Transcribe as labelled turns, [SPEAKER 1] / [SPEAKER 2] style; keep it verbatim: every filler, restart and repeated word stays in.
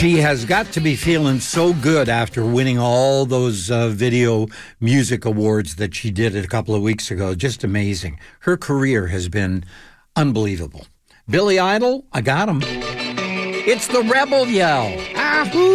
[SPEAKER 1] She has got to be feeling so good after winning all those uh, video music awards that she did a couple of weeks ago. Just amazing. Her career has been unbelievable. Billy Idol, I got him. It's the Rebel Yell. Ahoo!